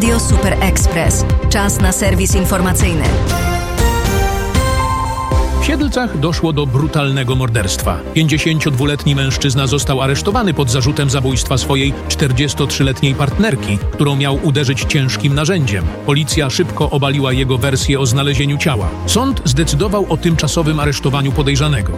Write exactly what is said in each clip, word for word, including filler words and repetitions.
Radio Super Express. Czas na serwis informacyjny. W Siedlcach doszło do brutalnego morderstwa. pięćdziesięciodwuletni mężczyzna został aresztowany pod zarzutem zabójstwa swojej czterdziestotrzyletniej partnerki, którą miał uderzyć ciężkim narzędziem. Policja szybko obaliła jego wersję o znalezieniu ciała. Sąd zdecydował o tymczasowym aresztowaniu podejrzanego.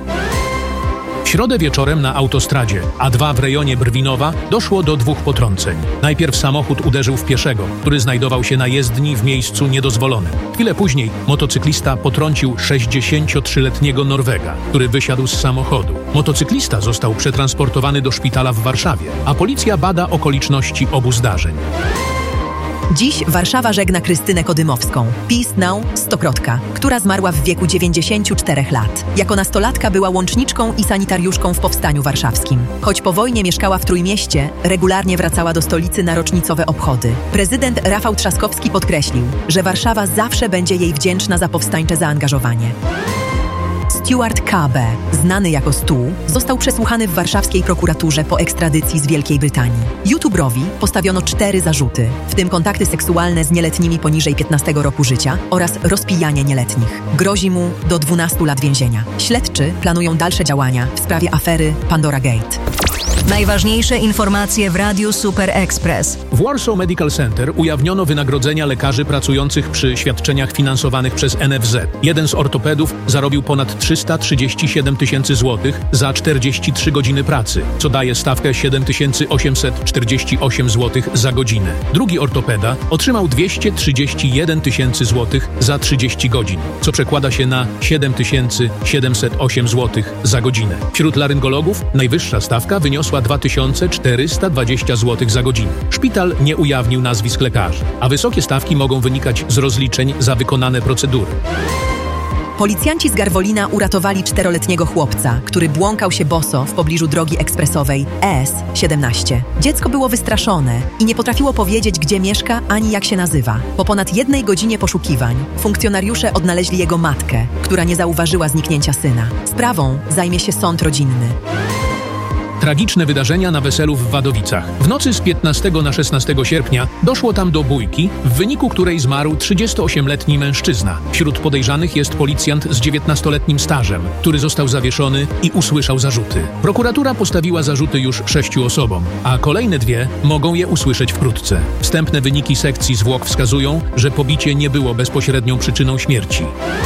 W środę wieczorem na autostradzie A dwa w rejonie Brwinowa doszło do dwóch potrąceń. Najpierw samochód uderzył w pieszego, który znajdował się na jezdni w miejscu niedozwolonym. Chwilę później motocyklista potrącił sześćdziesięciotrzyletniego Norwega, który wysiadł z samochodu. Motocyklista został przetransportowany do szpitala w Warszawie, a policja bada okoliczności obu zdarzeń. Dziś Warszawa żegna Krystynę Kodymowską, Peace Now Stokrotka, która zmarła w wieku dziewięćdziesięciu czterech lat. Jako nastolatka była łączniczką i sanitariuszką w Powstaniu Warszawskim. Choć po wojnie mieszkała w Trójmieście, regularnie wracała do stolicy na rocznicowe obchody. Prezydent Rafał Trzaskowski podkreślił, że Warszawa zawsze będzie jej wdzięczna za powstańcze zaangażowanie. Stuart K B, znany jako Stu, został przesłuchany w warszawskiej prokuraturze po ekstradycji z Wielkiej Brytanii. YouTuberowi postawiono cztery zarzuty, w tym kontakty seksualne z nieletnimi poniżej piętnastego roku życia oraz rozpijanie nieletnich. Grozi mu do dwunastu lat więzienia. Śledczy planują dalsze działania w sprawie afery Pandora Gate. Najważniejsze informacje w Radiu Super Express. W Warsaw Medical Center ujawniono wynagrodzenia lekarzy pracujących przy świadczeniach finansowanych przez N F Z. Jeden z ortopedów zarobił ponad trzysta trzydzieści siedem tysięcy złotych za czterdzieści trzy godziny pracy, co daje stawkę siedem tysięcy osiemset czterdzieści osiem złotych za godzinę. Drugi ortopeda otrzymał dwieście trzydzieści jeden tysięcy złotych za trzydzieści godzin, co przekłada się na siedem tysięcy siedemset osiem złotych za godzinę. Wśród laryngologów najwyższa stawka wyniosła dwa tysiące czterysta dwadzieścia złotych za godzinę. Szpital nie ujawnił nazwisk lekarzy, a wysokie stawki mogą wynikać z rozliczeń za wykonane procedury. Policjanci z Garwolina uratowali czteroletniego chłopca, który błąkał się boso w pobliżu drogi ekspresowej E S siedemnaście. Dziecko było wystraszone i nie potrafiło powiedzieć, gdzie mieszka ani jak się nazywa. Po ponad jednej godzinie poszukiwań funkcjonariusze odnaleźli jego matkę, która nie zauważyła zniknięcia syna. Sprawą zajmie się sąd rodzinny. Tragiczne wydarzenia na weselu w Wadowicach. W nocy z piętnastego na szesnastego sierpnia doszło tam do bójki, w wyniku której zmarł trzydziestoośmioletni mężczyzna. Wśród podejrzanych jest policjant z dziewiętnastoletnim stażem, który został zawieszony i usłyszał zarzuty. Prokuratura postawiła zarzuty już sześciu osobom, a kolejne dwie mogą je usłyszeć wkrótce. Wstępne wyniki sekcji zwłok wskazują, że pobicie nie było bezpośrednią przyczyną śmierci.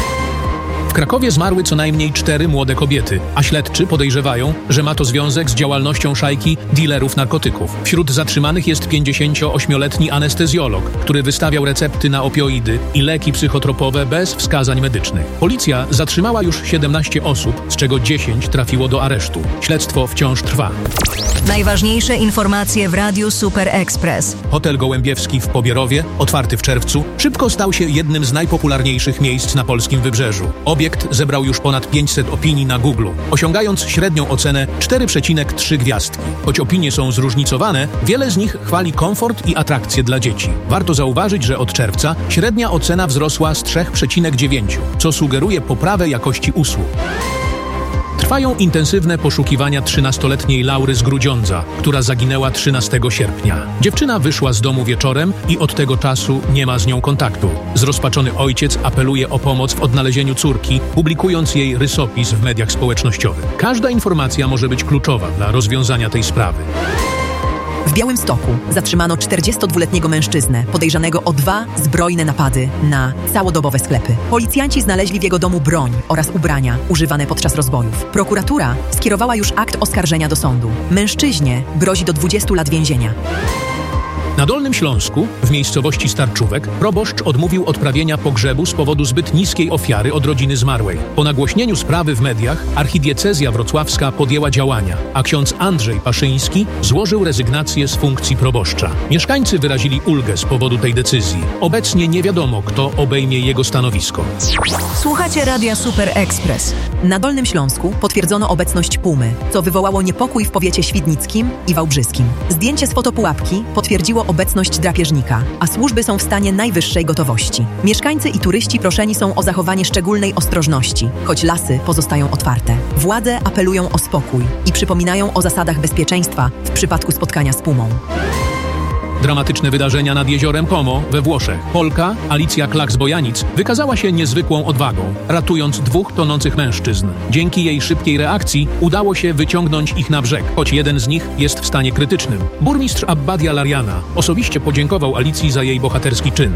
W Krakowie zmarły co najmniej cztery młode kobiety, a śledczy podejrzewają, że ma to związek z działalnością szajki dealerów narkotyków. Wśród zatrzymanych jest pięćdziesięcioośmioletni anestezjolog, który wystawiał recepty na opioidy i leki psychotropowe bez wskazań medycznych. Policja zatrzymała już siedemnaście osób, z czego dziesięć trafiło do aresztu. Śledztwo wciąż trwa. Najważniejsze informacje w Radiu Super Express. Hotel Gołębiewski w Pobierowie, otwarty w czerwcu, szybko stał się jednym z najpopularniejszych miejsc na polskim wybrzeżu. Obiekt zebrał już ponad pięćset opinii na Google, osiągając średnią ocenę cztery przecinek trzy gwiazdki. Choć opinie są zróżnicowane, wiele z nich chwali komfort i atrakcje dla dzieci. Warto zauważyć, że od czerwca średnia ocena wzrosła z trzy przecinek dziewięć, co sugeruje poprawę jakości usług. Trwają intensywne poszukiwania trzynastoletniej Laury z Grudziądza, która zaginęła trzynastego sierpnia. Dziewczyna wyszła z domu wieczorem i od tego czasu nie ma z nią kontaktu. Zrozpaczony ojciec apeluje o pomoc w odnalezieniu córki, publikując jej rysopis w mediach społecznościowych. Każda informacja może być kluczowa dla rozwiązania tej sprawy. W Białymstoku zatrzymano czterdziestodwuletniego mężczyznę podejrzanego o dwa zbrojne napady na całodobowe sklepy. Policjanci znaleźli w jego domu broń oraz ubrania używane podczas rozbojów. Prokuratura skierowała już akt oskarżenia do sądu. Mężczyźnie grozi do dwudziestu lat więzienia. Na Dolnym Śląsku, w miejscowości Starczówek, proboszcz odmówił odprawienia pogrzebu z powodu zbyt niskiej ofiary od rodziny zmarłej. Po nagłośnieniu sprawy w mediach archidiecezja wrocławska podjęła działania, a ksiądz Andrzej Paszyński złożył rezygnację z funkcji proboszcza. Mieszkańcy wyrazili ulgę z powodu tej decyzji. Obecnie nie wiadomo, kto obejmie jego stanowisko. Słuchacie Radia Super Express. Na Dolnym Śląsku potwierdzono obecność pumy, co wywołało niepokój w powiecie świdnickim i wałbrzyskim. Zdjęcie z fotopułapki potwierdziło obecność drapieżnika, a służby są w stanie najwyższej gotowości. Mieszkańcy i turyści proszeni są o zachowanie szczególnej ostrożności, choć lasy pozostają otwarte. Władze apelują o spokój i przypominają o zasadach bezpieczeństwa w przypadku spotkania z pumą. Dramatyczne wydarzenia nad jeziorem Como we Włoszech. Polka Alicja Klak-Bojanic wykazała się niezwykłą odwagą, ratując dwóch tonących mężczyzn. Dzięki jej szybkiej reakcji udało się wyciągnąć ich na brzeg, choć jeden z nich jest w stanie krytycznym. Burmistrz Abbadia Lariana osobiście podziękował Alicji za jej bohaterski czyn.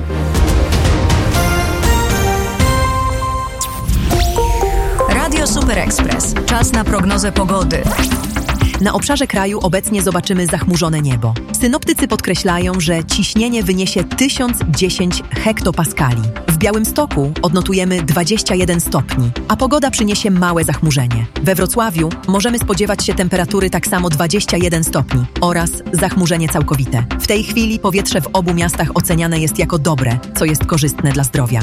Radio Super Express. Czas na prognozę pogody. Na obszarze kraju obecnie zobaczymy zachmurzone niebo. Synoptycy podkreślają, że ciśnienie wyniesie tysiąc dziesięć hektopaskali. W Białymstoku odnotujemy dwadzieścia jeden stopni, a pogoda przyniesie małe zachmurzenie. We Wrocławiu możemy spodziewać się temperatury tak samo dwadzieścia jeden stopni oraz zachmurzenie całkowite. W tej chwili powietrze w obu miastach oceniane jest jako dobre, co jest korzystne dla zdrowia.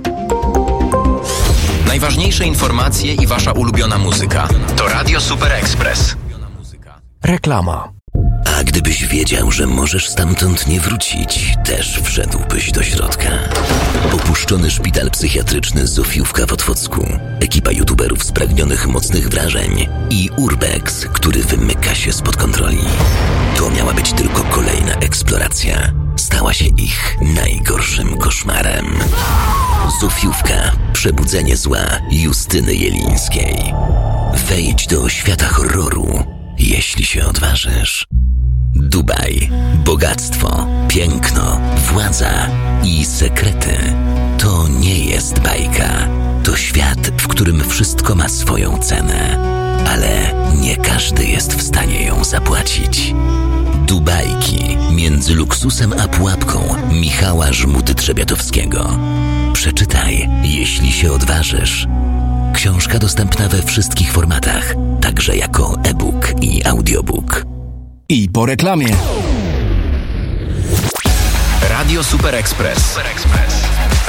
Najważniejsze informacje i wasza ulubiona muzyka to Radio Super Express. Reklama. A gdybyś wiedział, że możesz stamtąd nie wrócić, też wszedłbyś do środka. Opuszczony szpital psychiatryczny Zofiówka w Otwocku, ekipa youtuberów spragnionych mocnych wrażeń i Urbex, który wymyka się spod kontroli. To miała być tylko kolejna eksploracja. Stała się ich najgorszym koszmarem. Zofiówka. Przebudzenie zła Justyny Jelińskiej. Wejdź do świata horroru, jeśli się odważysz. Dubaj. Bogactwo, piękno, władza i sekrety. To nie jest bajka. To świat, w którym wszystko ma swoją cenę. Ale nie każdy jest w stanie ją zapłacić. Dubajki między luksusem a pułapką Michała Żmudy-Trzebiatowskiego. Przeczytaj, jeśli się odważysz. Książka dostępna we wszystkich formatach, także jako e-book i audiobook. I po reklamie. Radio Super Express.